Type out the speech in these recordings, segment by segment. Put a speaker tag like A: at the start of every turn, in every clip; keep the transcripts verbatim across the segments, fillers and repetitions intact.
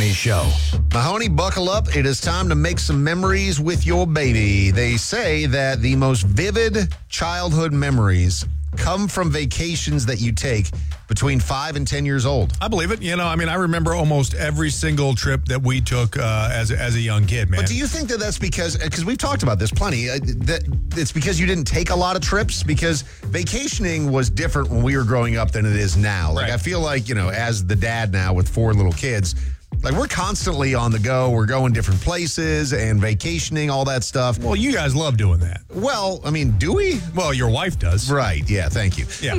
A: Mahoney Show.
B: Mahoney, buckle up. It is time to make some memories with your baby. They say that the most vivid childhood memories come from vacations that you take between five and ten years old.
C: I believe it. You know, I mean, I remember almost every single trip that we took uh, as, as a young kid, man.
B: But do you think that that's because, because we've talked about this plenty, uh, that it's because you didn't take a lot of trips? Because vacationing was different when we were growing up than it is now. Like,
C: Right.
B: I feel like, you know, as the dad now with four little kids, like, we're constantly on the go. We're going different places and vacationing, all that stuff.
C: Well, you guys love doing that.
B: Well, I mean, do we?
C: Well, your wife does.
B: Right. Yeah. Thank you.
C: Yeah.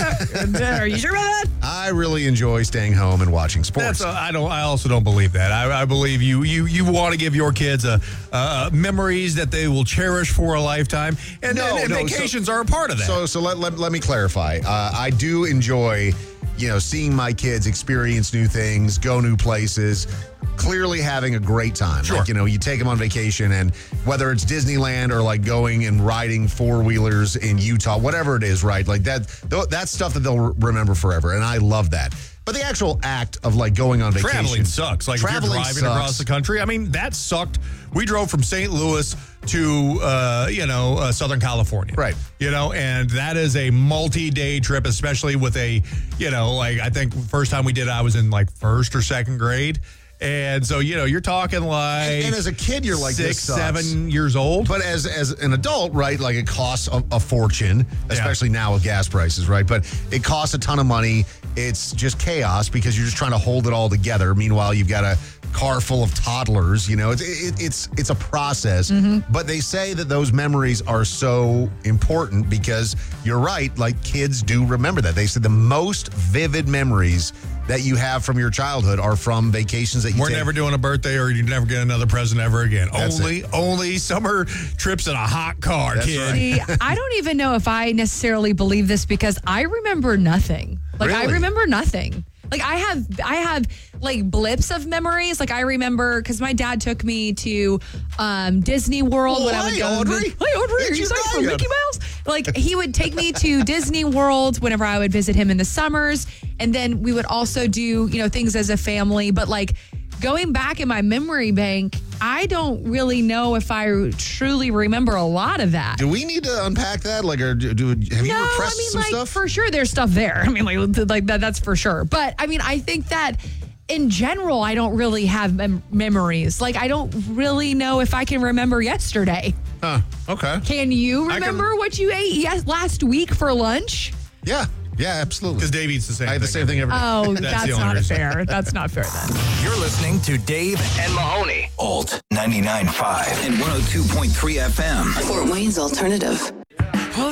D: Are you sure about that?
B: I really enjoy staying home and watching sports.
C: That's a, I don't. I also don't believe that. I, I believe you. You you want to give your kids a, uh, memories that they will cherish for a lifetime, and,
B: No,
C: and, and
B: no,
C: vacations
B: so-
C: are a part of that.
B: So, so let, let, let me clarify. Uh, I do enjoy, you know, seeing my kids experience new things, go new places, clearly having a great time.
C: Sure.
B: Like, you know, you take them on vacation, and whether it's Disneyland or like going and riding four-wheelers in Utah, whatever it is, right? Like that, th- that's stuff that they'll re- remember forever, and I love that. But the actual act of like going on vacation.
C: Traveling sucks. Like
B: Traveling
C: if you're driving
B: sucks.
C: across the country. I mean, that sucked. We drove from Saint Louis to, uh, you know, uh, Southern California.
B: Right.
C: You know, and that is a multi-day trip, especially with a, you know, like I think first time we did it, I was in like first or second grade. And so, you know, you're talking like
B: And, and as a kid, you're like,
C: six,
B: this sucks.
C: seven years old.
B: But as as an adult, right, like it costs a, a fortune, especially now with gas prices, right? But it costs a ton of money. It's just chaos because you're just trying to hold it all together. Meanwhile, you've got a car full of toddlers. You know, it's it, it's it's a process. But they say that those memories are so important because you're right. Like kids do remember that. They said the most vivid memories that you have from your childhood are from vacations that you
C: We're
B: take.
C: never doing a birthday, or you never get another present ever again.
B: That's
C: only, only summer trips in a hot car,
B: That's
C: kid.
B: right.
D: See, I don't even know if I necessarily believe this because I remember nothing. Like I
B: Really?
D: remember nothing. Like I have, I have like blips of memories. Like I remember because my dad took me to um, Disney World
B: Oh,
D: when I would
B: hi,
D: go.
B: Audrey.
D: Hi, Audrey. Are
B: Did
D: you
B: you
D: excited
B: know
D: for
B: you?
D: Mickey Mouse? Like he would take me to Disney World whenever I would visit him in the summers, and then we would also do you know things as a family. But like going back in my memory bank, I don't really know if I truly remember a lot of that.
B: Do we need to unpack that? Like, or do, do have you
D: No,
B: repressed
D: I mean,
B: some
D: like
B: stuff?
D: for sure, there's stuff there. I mean, like, like that, that's for sure. But I mean, I think that in general, I don't really have mem- memories. Like, I don't really know if I can remember yesterday.
B: Huh. Okay.
D: Can you
C: I can-
D: remember what you ate yes last week for lunch?
B: Yeah. Yeah. Absolutely.
C: Because Dave eats the same
B: I
C: thing.
B: had the same thing every day.
D: Oh,
C: That's
D: that's,
C: the only
D: not
C: reason.
D: fair. That's not fair then.
A: You're listening to Dave and Mahoney. Alt ninety-nine point five and one oh two point three F M.
E: Fort Wayne's Alternative.